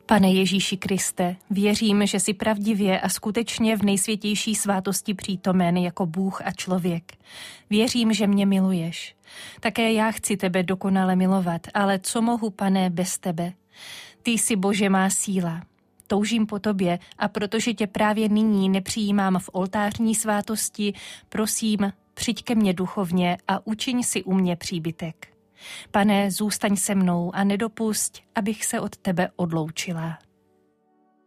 Pane Ježíši Kriste, věřím, že jsi pravdivě a skutečně v nejsvětější svátosti přítomen jako Bůh a člověk. Věřím, že mě miluješ. Také já chci tebe dokonale milovat, ale co mohu, Pane, bez tebe? Ty jsi, Bože, má síla. Toužím po tobě a protože tě právě nyní nepřijímám v oltářní svátosti, prosím, přijď ke mně duchovně a učiň si u mě příbytek. Pane, zůstaň se mnou a nedopusť, abych se od tebe odloučila.